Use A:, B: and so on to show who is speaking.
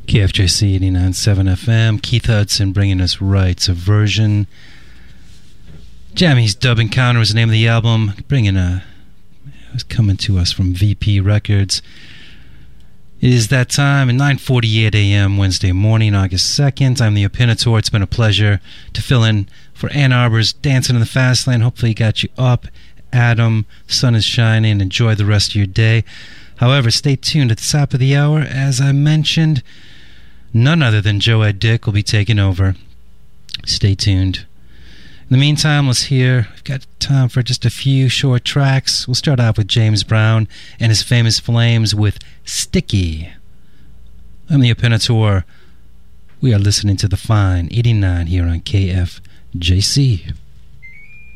A: KFJC 89.7 FM. Keith Hudson bringing us right. Subversion. Jammy's Dub Encounter was the name of the album. It was coming to us from VP Records. It is that time at 9:48 a.m. Wednesday morning, August 2nd. I'm the Opinator. It's been a pleasure to fill in for Ann Arbor's Dancing in the Fast Lane. Hopefully it got you up. Adam, sun is shining. Enjoy the rest of your day. However, stay tuned at the top of the hour. As I mentioned, none other than Joe Ed Dick will be taking over. Stay tuned. In the meantime, we've got time for just a few short tracks. We'll start off with James Brown and his Famous Flames with Sticky. I'm the Opinator. We are listening to The Fine 89 here on KFJC.